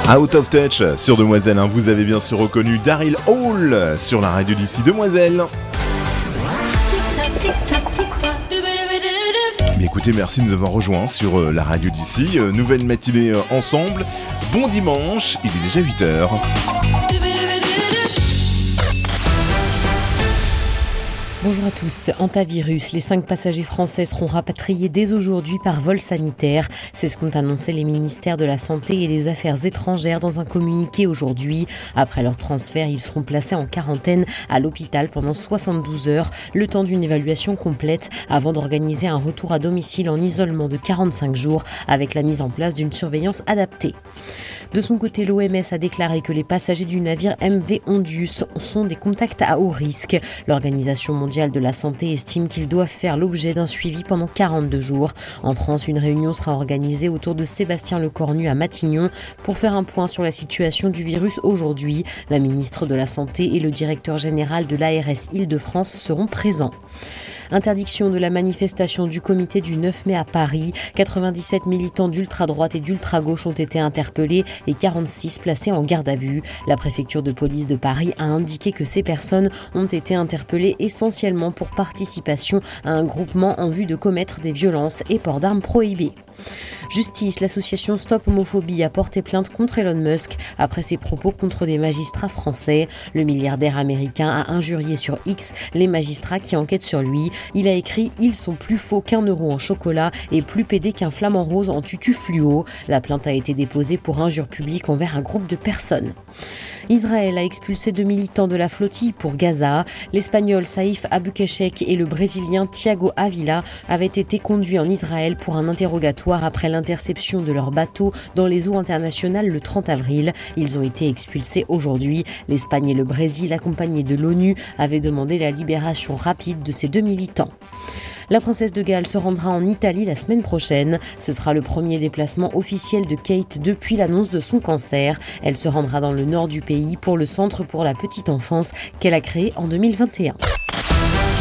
Out of Touch sur Demoiselle, hein. Vous avez bien sûr reconnu Daryl Hall sur la radio d'ici Demoiselle. Mais écoutez, merci de nous avoir rejoints sur la radio d'ici. Nouvelle matinée ensemble. Bon dimanche, il est déjà 8h. Bonjour à tous. Antavirus, les 5 passagers français seront rapatriés dès aujourd'hui par vol sanitaire. C'est ce qu'ont annoncé les ministères de la Santé et des Affaires étrangères dans un communiqué aujourd'hui. Après leur transfert, ils seront placés en quarantaine à l'hôpital pendant 72 heures, le temps d'une évaluation complète avant d'organiser un retour à domicile en isolement de 45 jours avec la mise en place d'une surveillance adaptée. De son côté, l'OMS a déclaré que les passagers du navire MV Ondius sont des contacts à haut risque. L'Organisation mondiale de la santé estime qu'ils doivent faire l'objet d'un suivi pendant 42 jours. En France, une réunion sera organisée autour de Sébastien Lecornu à Matignon pour faire un point sur la situation du virus aujourd'hui. La ministre de la Santé et le directeur général de l'ARS Île-de-France seront présents. Interdiction de la manifestation du comité du 9 mai à Paris. 97 militants d'ultra-droite et d'ultra-gauche ont été interpellés et 46 placés en garde à vue. La préfecture de police de Paris a indiqué que ces personnes ont été interpellées essentiellement pour participation à un groupement en vue de commettre des violences et port d'armes prohibées. Justice, l'association Stop Homophobie a porté plainte contre Elon Musk après ses propos contre des magistrats français. Le milliardaire américain a injurié sur X les magistrats qui enquêtent sur lui. Il a écrit « Ils sont plus faux qu'un euro en chocolat et plus pédés qu'un flamant rose en tutu fluo ». La plainte a été déposée pour injure publique envers un groupe de personnes. Israël a expulsé 2 militants de la flottille pour Gaza. L'Espagnol Saïf Abukeshek et le Brésilien Thiago Avila avaient été conduits en Israël pour un interrogatoire après l'interception de leur bateau dans les eaux internationales le 30 avril. Ils ont été expulsés aujourd'hui. L'Espagne et le Brésil, accompagnés de l'ONU, avaient demandé la libération rapide de ces 2 militants. La princesse de Galles se rendra en Italie la semaine prochaine. Ce sera le premier déplacement officiel de Kate depuis l'annonce de son cancer. Elle se rendra dans le nord du pays pour le Centre pour la petite enfance qu'elle a créé en 2021.